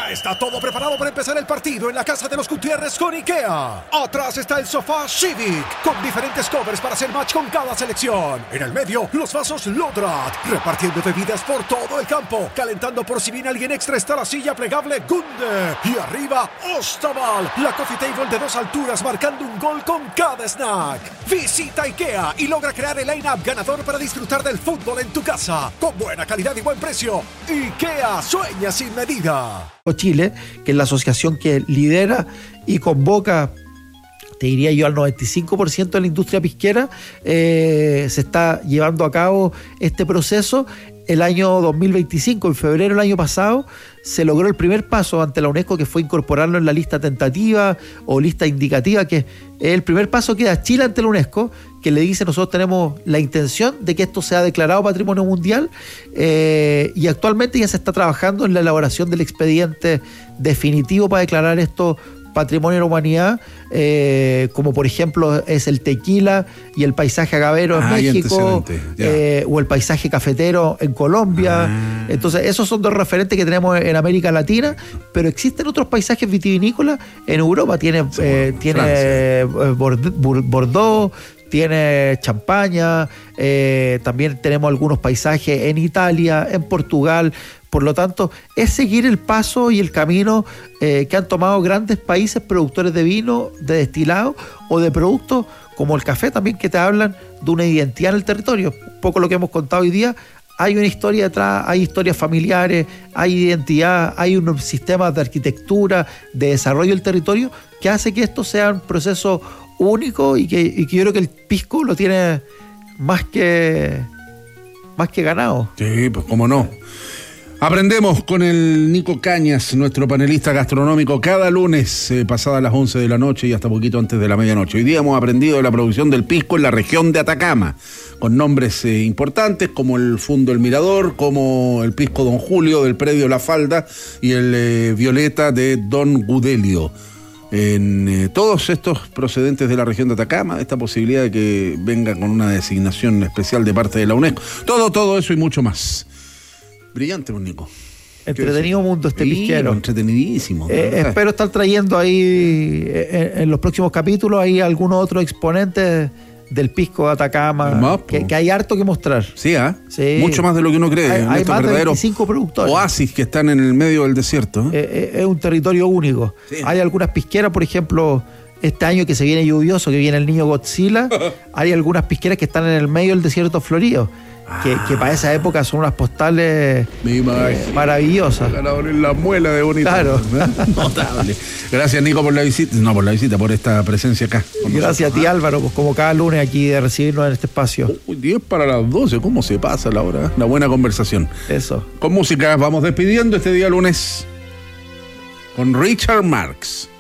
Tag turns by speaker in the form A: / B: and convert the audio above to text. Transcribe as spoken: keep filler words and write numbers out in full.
A: Ya está todo preparado para empezar el partido en la casa de los Gutiérrez con IKEA. Atrás está el sofá Civic, con diferentes covers para hacer match con cada selección. En el medio, los vasos Lodrat, repartiendo bebidas por todo el campo. Calentando por si viene alguien extra está la silla plegable Gunde. Y arriba, Ostaval, la coffee table de dos alturas marcando un gol con cada snack. Visita IKEA y logra crear el line-up ganador para disfrutar del fútbol en tu casa. Con buena calidad y buen precio. IKEA, sueña sin medida.
B: Chile, que es la asociación que lidera y convoca, te diría yo, al noventa y cinco por ciento de la industria pisquera, eh, se está llevando a cabo este proceso. El año dos mil veinticinco, en febrero del año pasado, se logró el primer paso ante la UNESCO, que fue incorporarlo en la lista tentativa o lista indicativa, que es el primer paso que da Chile ante la UNESCO, que le dice: nosotros tenemos la intención de que esto sea declarado Patrimonio Mundial, eh, y actualmente ya se está trabajando en la elaboración del expediente definitivo para declarar esto Patrimonio de la Humanidad, eh, como por ejemplo es el tequila y el paisaje agavero en ah, México, eh, o el paisaje cafetero en Colombia. Ah. Entonces esos son dos referentes que tenemos en América Latina, pero existen otros paisajes vitivinícolas en Europa. Tiene, sí, eh, tiene eh, Bordeaux, tiene Champaña, eh, también tenemos algunos paisajes en Italia, en Portugal. Por lo tanto, es seguir el paso y el camino eh, que han tomado grandes países productores de vino, de destilado o de productos como el café también, que te hablan de una identidad en el territorio. Un poco lo que hemos contado hoy día. Hay una historia detrás, hay historias familiares, hay identidad, hay unos sistemas de arquitectura, de desarrollo del territorio, que hace que esto sea un proceso único y que, y que yo creo que el pisco lo tiene más que, más que ganado.
C: Sí, pues cómo no. Aprendemos con el Nico Cañas, nuestro panelista gastronómico, cada lunes, eh, pasadas las once de la noche y hasta poquito antes de la medianoche. Hoy día hemos aprendido de la producción del pisco en la región de Atacama, con nombres eh, importantes como el Fundo El Mirador, como el Pisco Don Julio del predio La Falda y el eh, Violeta de Don Gudelio. En eh, todos estos procedentes de la región de Atacama, esta posibilidad de que venga con una designación especial de parte de la UNESCO. Todo, todo eso y mucho más. Brillante, pues, Nico.
B: Entretenido mundo este
C: sí,
B: pisquero.
C: Entretenidísimo.
B: Eh, espero estar trayendo ahí en, en los próximos capítulos ahí algunos otros exponentes del pisco de Atacama, más, que, que hay harto que mostrar.
C: Sí, ¿ah? ¿eh?
B: Sí.
C: Mucho más de lo que uno cree.
B: Hay, hay más de veinticinco productores.
C: Oasis que están en el medio del desierto. ¿eh?
B: Eh, eh, es un territorio único. Sí. Hay algunas pisqueras, por ejemplo, este año que se viene lluvioso, que viene el niño Godzilla, hay algunas pisqueras que están en el medio del desierto florido. Que, que para esa época son unas postales eh, maravillosas.
C: En la muela de bonito.
B: Claro.
C: Notable. Gracias, Nico, por la visita. No, por la visita, por esta presencia acá.
B: Gracias a ti, Álvaro, pues como cada lunes aquí de recibirnos en este espacio.
C: Uy, diez para las doce, ¿cómo se pasa la hora? Una buena conversación.
B: Eso.
C: Con música vamos despidiendo este día lunes con Richard Marx.